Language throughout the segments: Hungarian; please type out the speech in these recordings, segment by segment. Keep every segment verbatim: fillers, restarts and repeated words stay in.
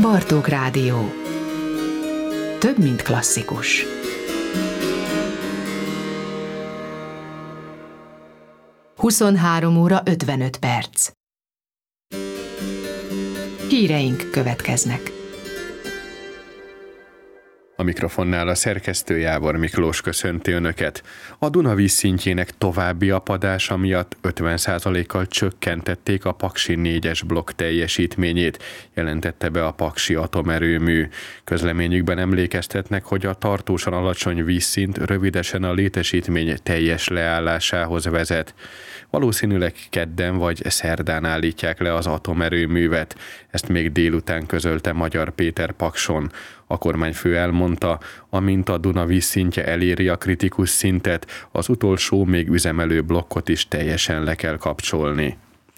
Bartók Rádió. Több, mint klasszikus. huszonhárom óra ötvenöt perc. Híreink következnek. A mikrofonnál a szerkesztő Jávor Miklós köszönti Önöket. A Duna vízszintjének további apadása miatt ötven százalékkal csökkentették a Paksi négyes blokk teljesítményét, jelentette be a Paksi atomerőmű. Közleményükben emlékeztetnek, hogy a tartósan alacsony vízszint rövidesen a létesítmény teljes leállásához vezet. Valószínűleg kedden vagy szerdán állítják le az atomerőművet. Ezt még délután közölte Magyar Péter Pakson. A kormányfő elmondta, amint a Duna vízszintje eléri a kritikus szintet, az utolsó még üzemelő blokkot is teljesen le kell kapcsolni.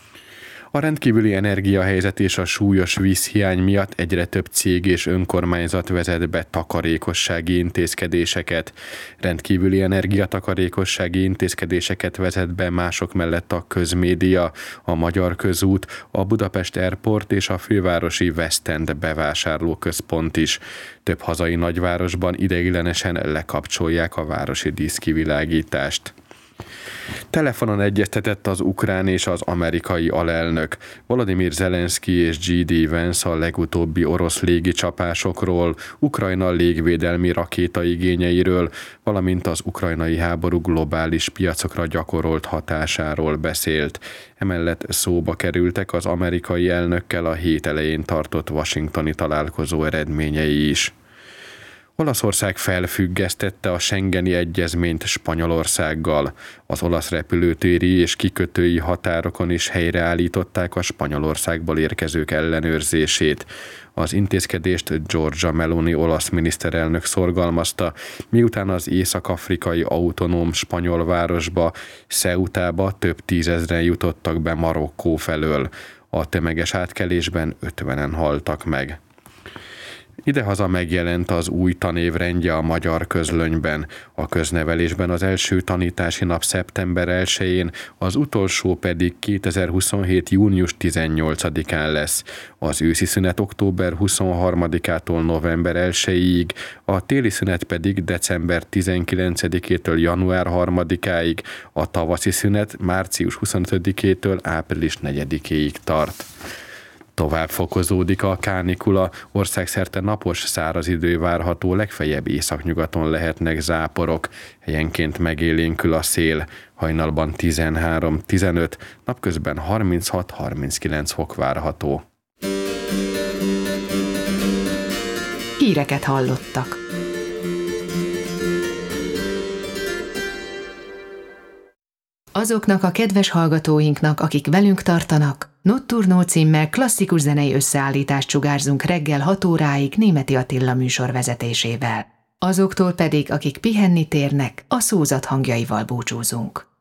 A rendkívüli energiahelyzet és a súlyos vízhiány miatt egyre több cég és önkormányzat vezet be takarékossági intézkedéseket. Rendkívüli energiatakarékossági intézkedéseket vezet be mások mellett a közmédia, a Magyar Közút, a Budapest Airport és a fővárosi West End bevásárlóközpont is. Több hazai nagyvárosban ideiglenesen lekapcsolják a városi díszkivilágítást. Telefonon egyeztetett az ukrán és az amerikai alelnök. Volodymyr Zelenszky és gé dé Vance a legutóbbi orosz légicsapásokról, Ukrajna légvédelmi rakétaigényeiről, valamint az ukrajnai háború globális piacokra gyakorolt hatásáról beszélt. Emellett szóba kerültek az amerikai elnökkel a hét elején tartott washingtoni találkozó eredményei is. Olaszország felfüggesztette a schengeni egyezményt Spanyolországgal. Az olasz repülőtéri és kikötői határokon is helyreállították a Spanyolországból érkezők ellenőrzését. Az intézkedést Giorgia Meloni olasz miniszterelnök szorgalmazta, miután az észak-afrikai autonóm spanyol városba, Ceutába több tízezren jutottak be Marokkó felől. A tömeges átkelésben ötvenen haltak meg. Idehaza megjelent az új tanévrendje a Magyar Közlönyben. A köznevelésben az első tanítási nap szeptember elsején, az utolsó pedig kétezer-huszonhét június tizennyolcadikán lesz. Az őszi szünet október huszonharmadikától november elsejéig, a téli szünet pedig december tizenkilencedikétől január harmadikáig, a tavaszi szünet március huszonötödikétől április negyedikéig tart. Tovább fokozódik a kánikula, országszerte napos, száraz idő várható, legfeljebb északnyugaton lehetnek záporok, helyenként megélénkül a szél, hajnalban tizenhárom-tizenöt, napközben harminchat-harminckilenc fok várható. Híreket hallottak. Azoknak a kedves hallgatóinknak, akik velünk tartanak, Nocturno címmel klasszikus zenei összeállítást sugárzunk reggel hat óráig Németi Attila műsor vezetésével. Azoktól pedig, akik pihenni térnek, a szózat hangjaival búcsúzunk.